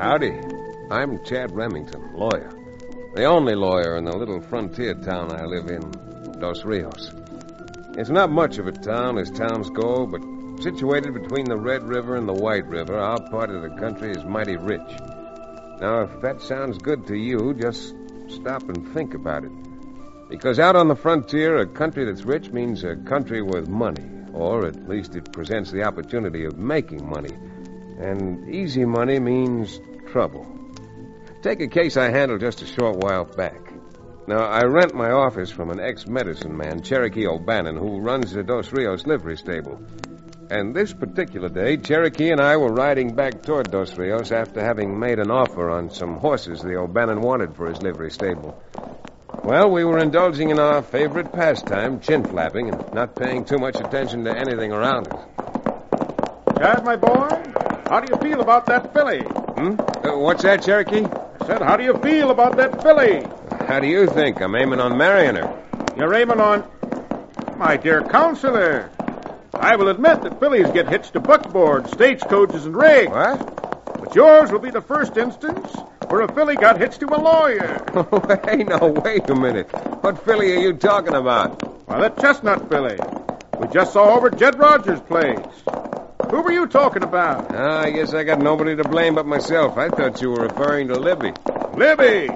Howdy. I'm Chad Remington, lawyer. The only lawyer in the little frontier town I live in, Dos Rios. It's not much of a town as towns go, but situated between the Red River and the White River, our part of the country is mighty rich. Now, if that sounds good to you, just stop and think about it. Because out on the frontier, a country that's rich means a country with money, or at least it presents the opportunity of making money. And easy money means trouble. Take a case I handled just a short while back. Now, I rent my office from an ex-medicine man, Cherokee O'Bannon, who runs the Dos Rios livery stable. And this particular day, Cherokee and I were riding back toward Dos Rios after having made an offer on some horses the O'Bannon wanted for his livery stable. Well, we were indulging in our favorite pastime, chin-flapping, and not paying too much attention to anything around us. Chad, my boy, how do you feel about that filly? What's that, Cherokee? I said, how do you feel about that filly? How do you think? I'm aiming on marrying her. You're aiming on... My dear counselor, I will admit that fillies get hitched to buckboards, stagecoaches, and rigs. What? But yours will be the first instance where a filly got hitched to a lawyer. Hey, no, wait a minute. What filly are you talking about? Well, that chestnut filly we just saw over at Jed Rogers' place. Who were you talking about? I guess I got nobody to blame but myself. I thought you were referring to Libby. Libby!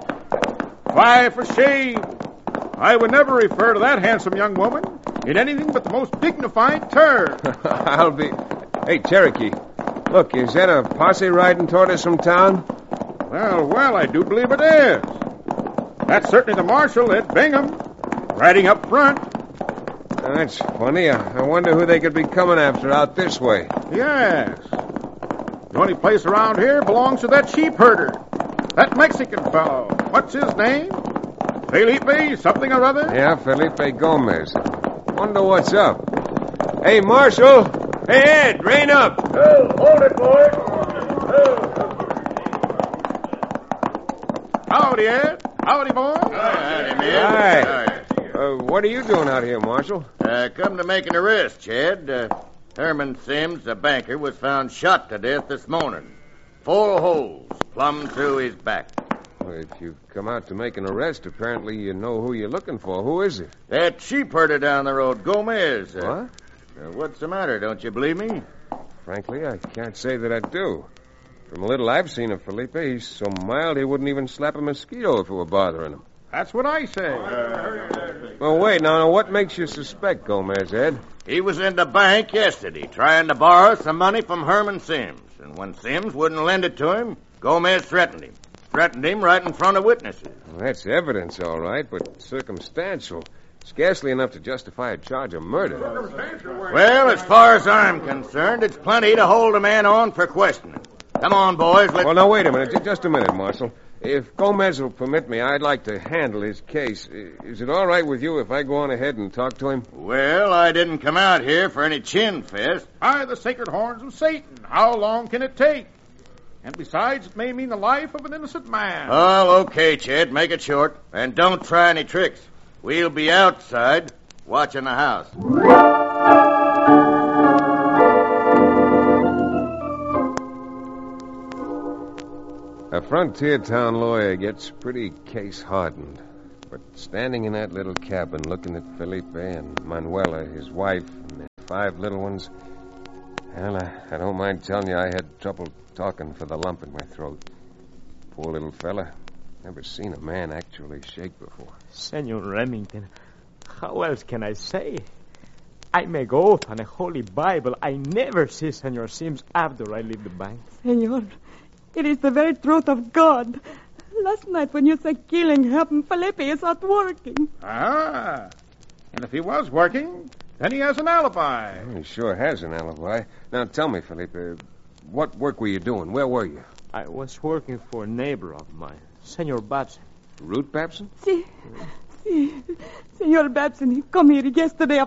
Why, for shame. I would never refer to that handsome young woman in anything but the most dignified terms. I'll be... Hey, Cherokee, look, is that a posse riding toward us from town? Well, I do believe it is. That's certainly the marshal, Ed Bingham, riding up front. That's funny. I wonder who they could be coming after out this way. Yes. The only place around here belongs to that sheep herder. That Mexican fellow. What's his name? Felipe something or other? Yeah, Felipe Gomez. Wonder what's up. Hey, Marshal. Hey, Ed, rein up. Oh, hold it, boy. Howdy, Ed. Howdy, boy. Howdy, man. Hi. What are you doing out here, Marshal? Come to make an arrest, Chad. Herman Sims, the banker, was found shot to death this morning. 4 holes, plumb through his back. Well, if you've come out to make an arrest, apparently you know who you're looking for. Who is it? That sheep herder down the road, Gomez. What? What's the matter? Don't you believe me? Frankly, I can't say that I do. From a little I've seen of Felipe, he's so mild he wouldn't even slap a mosquito if it were bothering him. That's what I say. Well, wait, now, what makes you suspect Gomez, Ed? He was in the bank yesterday trying to borrow some money from Herman Sims. And when Sims wouldn't lend it to him, Gomez threatened him. Threatened him right in front of witnesses. Well, that's evidence, all right, but circumstantial. Scarcely enough to justify a charge of murder. Well, as far as I'm concerned, it's plenty to hold a man on for questioning. Come on, boys, let's... Well, now, wait a minute. Just a minute, Marshal. If Gomez will permit me, I'd like to handle his case. Is it all right with you if I go on ahead and talk to him? Well, I didn't come out here for any chin fest. By the sacred horns of Satan, how long can it take? And besides, it may mean the life of an innocent man. Oh, okay, Chet, make it short. And don't try any tricks. We'll be outside watching the house. A frontier town lawyer gets pretty case-hardened. But standing in that little cabin looking at Felipe and Manuela, his wife, and their 5 little ones, well, I don't mind telling you I had trouble talking for the lump in my throat. Poor little fella. Never seen a man actually shake before. Senor Remington, how else can I say? I make oath on a holy Bible I never see Senor Sims after I leave the bank. Senor, it is the very truth of God. Last night when you said killing happened, Felipe is not working. Ah, and if he was working, then he has an alibi. Well, he sure has an alibi. Now, tell me, Felipe, what work were you doing? Where were you? I was working for a neighbor of mine, Senor Babson. Root Babson? Si. Senor Babson, he come here yesterday